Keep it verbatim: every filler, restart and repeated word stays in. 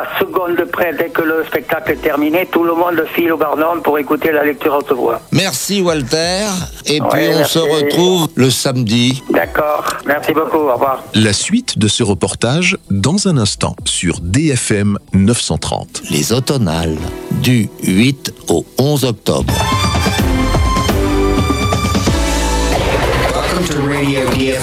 la seconde près, dès que le spectacle est terminé, tout le monde file au Barnum pour écouter la lecture haute voix. Merci Walter. Et puis Ouais, on merci. se retrouve le samedi. D'accord. Merci beaucoup. Au revoir. La suite de ce reportage dans un instant sur D F M neuf cent trente. Les automnales du huit au onze octobre. Welcome to Radio D F